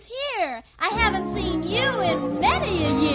here. I haven't seen you in many a